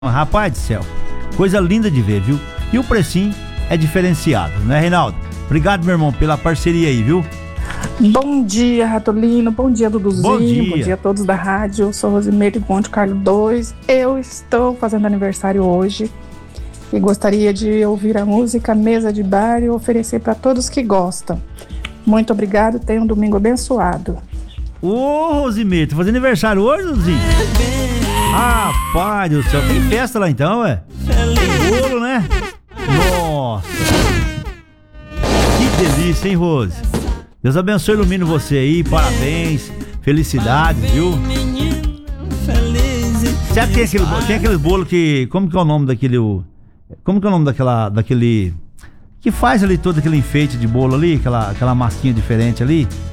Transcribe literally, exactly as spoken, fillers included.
Rapaz do céu, coisa linda de ver, viu? E o precinho é diferenciado, né, Reinaldo? Obrigado, meu irmão, pela parceria aí, viu? Bom dia, Ratolino. Bom dia, Duduzinho. Bom dia. Bom dia a todos da rádio. Eu sou Rosimeire do Monte Carlo dois. Eu estou fazendo aniversário hoje e gostaria de ouvir a música Mesa de Bar e oferecer para todos que gostam. Muito obrigado. Tenha um domingo abençoado. Ô, Rosimeire, tá fazendo aniversário hoje, Duduzinho? Rapaz do céu, tem festa lá então, ué? Tem bolo, né? Nossa! Que delícia, hein, Rose? Deus abençoe e ilumine você aí, parabéns, felicidades, viu? Será que tem aquele, tem aquele bolo que... Como que é o nome daquele... Como que é o nome daquela... daquele... Que faz ali todo aquele enfeite de bolo ali, aquela, aquela masquinha diferente ali?